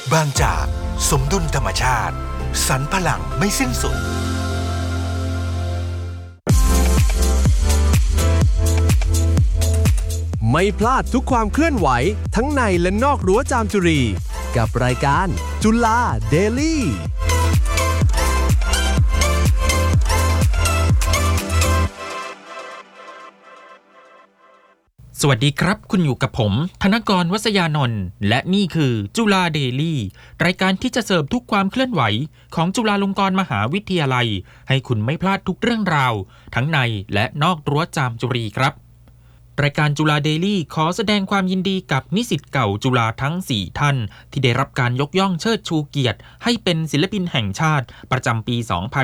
บางจากสมดุลธรรมชาติสรรพลังไม่สิ้นสุดไม่พลาดทุกความเคลื่อนไหวทั้งในและนอกรั้วจามจุรีกับรายการจุฬาเดลี่สวัสดีครับคุณอยู่กับผมธนกร วัษยานนท์และนี่คือจุฬาเดลี่รายการที่จะเสิร์ฟทุกความเคลื่อนไหวของจุฬาลงกรณ์มหาวิทยาลัยให้คุณไม่พลาดทุกเรื่องราวทั้งในและนอกรั้วจามจุรีครับรายการจุฬาเดลี่ขอแสดงความยินดีกับนิสิตเก่าจุฬาทั้ง4ท่านที่ได้รับการยกย่องเชิดชูเกียรติให้เป็นศิลปินแห่งชาติประจำปี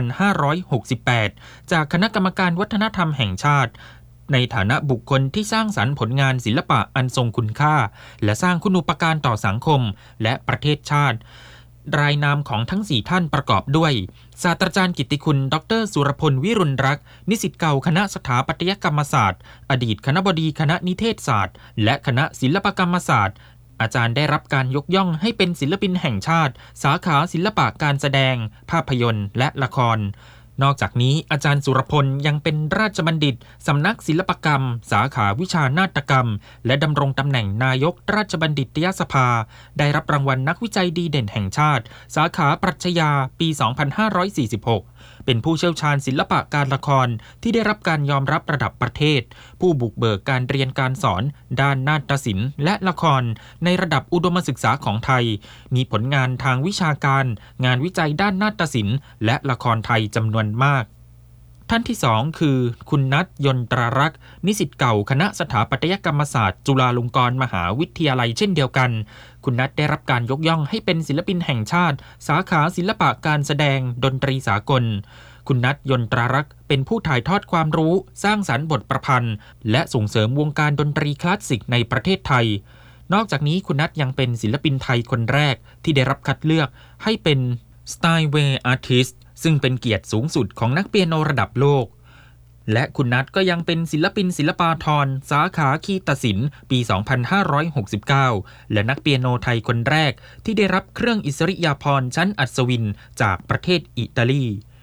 2568 จากคณะกรรมการวัฒนธรรมแห่งชาติในฐานะบุคคลที่สร้างสรรค์ผลงานศิลปะอันทรงคุณค่าและสร้างคุณูปการต่อสังคมและประเทศชาติรายนามของทั้ง4ท่านประกอบด้วยศาสตราจารย์กิตติคุณดร.สุรพลวิรุณรักษ์นิสิตเก่าคณะสถาปัตยกรรมศาสตร์อดีตคณบดีคณะนิเทศศาสตร์และคณะศิลปกรรมศาสตร์อาจารย์ได้รับการยกย่องให้เป็นศิลปินแห่งชาติสาขาศิลปะการแสดงภาพยนตร์และละครนอกจากนี้อาจารย์สุรพลยังเป็นราชบัณฑิตสำนักศิลปกรรมสาขาวิชานาฏกรรมและดำรงตำแหน่งนายกราชบัณฑิตยสภาได้รับรางวัลนักวิจัยดีเด่นแห่งชาติสาขาปรัชญาปี 2546 เป็นผู้เชี่ยวชาญศิลปะการละครที่ได้รับการยอมรับระดับประเทศผู้บุกเบิกการเรียนการสอนด้านนาฏศิลป์และละครในระดับอุดมศึกษาของไทยมีผลงานทางวิชาการงานวิจัยด้านนาฏศิลป์และละครไทยจำนวนมากท่านที่2คือคุณนัทยนตรารักษ์นิสิตเก่าคณะสถาปัตยกรรมศาสตร์จุฬาลงกรณ์มหาวิทยาลัยเช่นเดียวกันคุณนัทได้รับการยกย่องให้เป็นศิลปินแห่งชาติสาขาศิลปะการแสดงดนตรีสากลคุณนัทยนตรารักษ์เป็นผู้ถ่ายทอดความรู้สร้างสรรค์บทประพันธ์และส่งเสริมวงการดนตรีคลาสสิกในประเทศไทยนอกจากนี้คุณนัทยังเป็นศิลปินไทยคนแรกที่ได้รับคัดเลือกให้เป็น Steinway Artist ซึ่งเป็นเกียรติสูงสุดของนักเปียโนระดับโลกและคุณนัทก็ยังเป็นศิลปินศิลปาภรณ์สาขาคีตศิลป์ปี 2569 และนักเปียโนไทยคนแรกที่ได้รับเครื่องอิสริยาภรณ์ชั้นอัศวินจากประเทศอิตาลี